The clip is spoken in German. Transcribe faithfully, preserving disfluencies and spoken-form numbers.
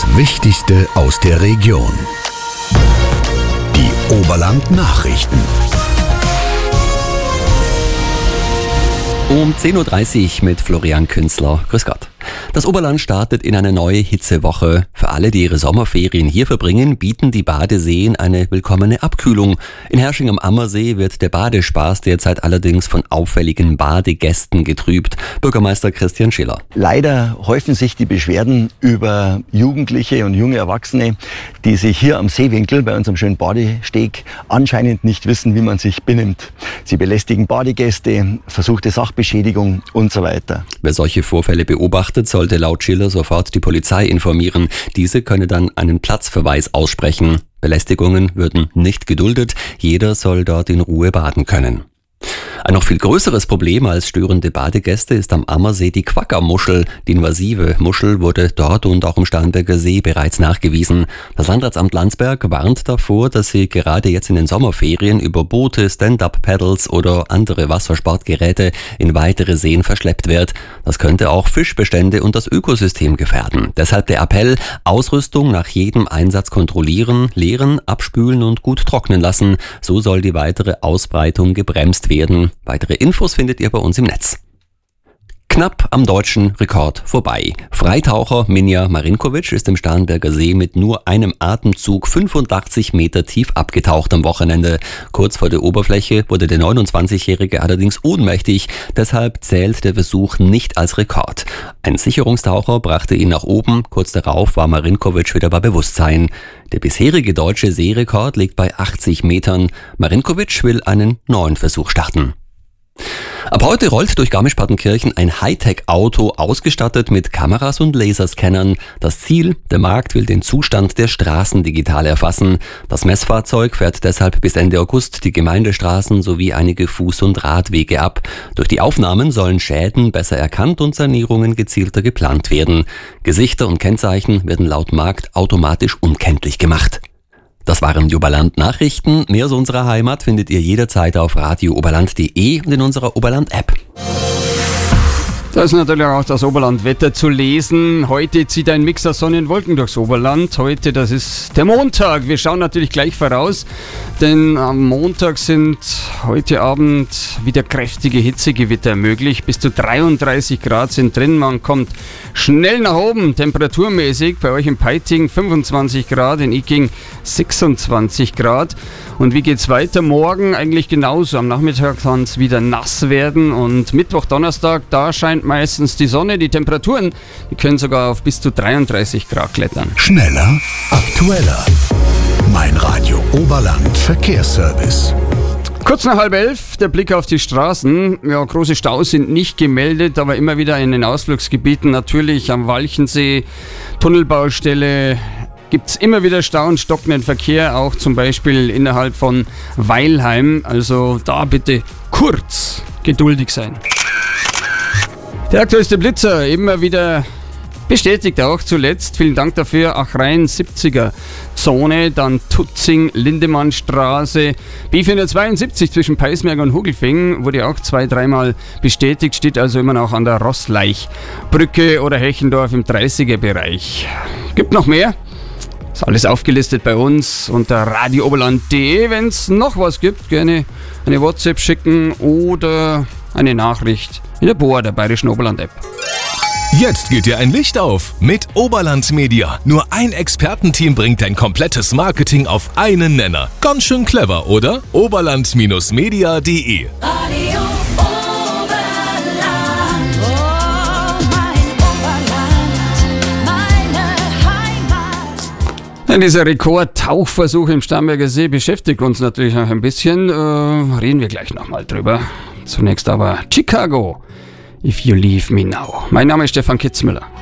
Das Wichtigste aus der Region. Die Oberland-Nachrichten. Um zehn Uhr dreißig mit Florian Künzler. Grüß Gott. Das Oberland startet in eine neue Hitzewoche. Für alle, die ihre Sommerferien hier verbringen, bieten die Badeseen eine willkommene Abkühlung. In Hersching am Ammersee wird der Badespaß derzeit allerdings von auffälligen Badegästen getrübt. Bürgermeister Christian Schiller. Leider häufen sich die Beschwerden über Jugendliche und junge Erwachsene, die sich hier am Seewinkel bei unserem schönen Badesteg anscheinend nicht wissen, wie man sich benimmt. Sie belästigen Badegäste, versuchte Sachbeschädigung und so weiter. Wer solche Vorfälle beobachtet, sollte laut Schiller sofort die Polizei informieren. Diese könne dann einen Platzverweis aussprechen. Belästigungen würden nicht geduldet. Jeder soll dort in Ruhe baden können. Ein noch viel größeres Problem als störende Badegäste ist am Ammersee die Quagga-Muschel. Die invasive Muschel wurde dort und auch im Starnberger See bereits nachgewiesen. Das Landratsamt Landsberg warnt davor, dass sie gerade jetzt in den Sommerferien über Boote, Stand-Up-Paddles oder andere Wassersportgeräte in weitere Seen verschleppt wird. Das könnte auch Fischbestände und das Ökosystem gefährden. Deshalb der Appell: Ausrüstung nach jedem Einsatz kontrollieren, leeren, abspülen und gut trocknen lassen. So soll die weitere Ausbreitung gebremst werden. Weitere Infos findet ihr bei uns im Netz. Knapp am deutschen Rekord vorbei. Freitaucher Minja Marinkovic ist im Starnberger See mit nur einem Atemzug fünfundachtzig Meter tief abgetaucht am Wochenende. Kurz vor der Oberfläche wurde der neunundzwanzigjährige allerdings ohnmächtig. Deshalb zählt der Versuch nicht als Rekord. Ein Sicherungstaucher brachte ihn nach oben. Kurz darauf war Marinkovic wieder bei Bewusstsein. Der bisherige deutsche Seerekord liegt bei achtzig Metern. Marinkovic will einen neuen Versuch starten. Ab heute rollt durch Garmisch-Partenkirchen ein Hightech-Auto ausgestattet mit Kameras und Laserscannern. Das Ziel: Der Markt will den Zustand der Straßen digital erfassen. Das Messfahrzeug fährt deshalb bis Ende August die Gemeindestraßen sowie einige Fuß- und Radwege ab. Durch die Aufnahmen sollen Schäden besser erkannt und Sanierungen gezielter geplant werden. Gesichter und Kennzeichen werden laut Markt automatisch unkenntlich gemacht. Das waren die Oberland-Nachrichten. Mehr aus unserer Heimat findet ihr jederzeit auf radio oberland punkt de und in unserer Oberland-App. Da ist natürlich auch das Oberland-Wetter zu lesen. Heute zieht ein Mix aus Sonne und Wolken durchs Oberland. Heute, das ist der Montag. Wir schauen natürlich gleich voraus, denn am Montag sind heute Abend wieder kräftige Hitzegewitter möglich. Bis zu dreiunddreißig Grad sind drin. Man kommt schnell nach oben, temperaturmäßig. Bei euch in Peiting fünfundzwanzig Grad, in Icking sechsundzwanzig Grad. Und wie geht's weiter? Morgen eigentlich genauso. Am Nachmittag kann es wieder nass werden und Mittwoch, Donnerstag, da scheint meistens die Sonne. Die Temperaturen, die können sogar auf bis zu dreiunddreißig Grad klettern. Schneller, aktueller. Mein Radio Oberland Verkehrsservice. Kurz nach halb elf, der Blick auf die Straßen. Ja, große Staus sind nicht gemeldet, aber immer wieder in den Ausflugsgebieten, natürlich am Walchensee, Tunnelbaustelle, gibt es immer wieder Stau und stockenden Verkehr, auch zum Beispiel innerhalb von Weilheim. Also da bitte kurz geduldig sein. Der aktuellste Blitzer, immer wieder bestätigt auch zuletzt. Vielen Dank dafür. Achrein siebziger Zone, dann Tutzing, Lindemannstraße, B vierhundertzweiundsiebzig zwischen Peismerg und Hugelfing wurde auch zwei, dreimal bestätigt, steht also immer noch an der Rosslaichbrücke oder Hechendorf im dreißiger Bereich. Gibt noch mehr? Ist alles aufgelistet bei uns unter radio oberland punkt de. Wenn es noch was gibt, gerne eine WhatsApp schicken oder eine Nachricht in der B O A, der Bayerischen Oberland-App. Jetzt geht dir ein Licht auf mit Oberland Media. Nur ein Expertenteam bringt dein komplettes Marketing auf einen Nenner. Ganz schön clever, oder? oberland Media punkt de. Radio Oberland, oh mein Oberland, meine Heimat. Ja, dieser Rekord-Tauchversuch im Starnberger See beschäftigt uns natürlich noch ein bisschen. Äh, reden wir gleich nochmal drüber. Zunächst aber Chicago, If You Leave Me Now. Mein Name ist Stefan Kitzmüller.